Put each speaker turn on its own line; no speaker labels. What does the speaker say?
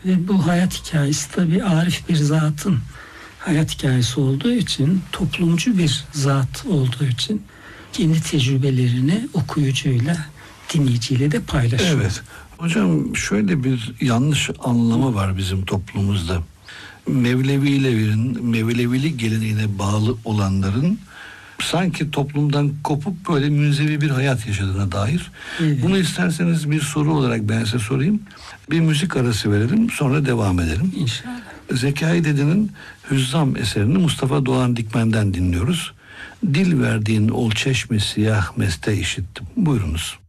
Ve bu hayat hikayesi tabii arif bir zatın hayat hikayesi olduğu için, toplumcu bir zat olduğu için kendi tecrübelerini okuyucuyla, dinleyiciyle de paylaşıyor.
Evet. Hocam şöyle bir yanlış anlama var bizim toplumumuzda. Mevlevilik geleneğine bağlı olanların sanki toplumdan kopup böyle münzevi bir hayat yaşadığına dair.
Evet.
Bunu isterseniz bir soru olarak ben size sorayım. Bir müzik arası verelim, sonra devam edelim.
İnşallah.
Zekai Dede'nin Hüzzam eserini Mustafa Doğan Dikmen'den dinliyoruz. Dil verdiğin ol çeşmi siyah meste işittim. Buyurunuz.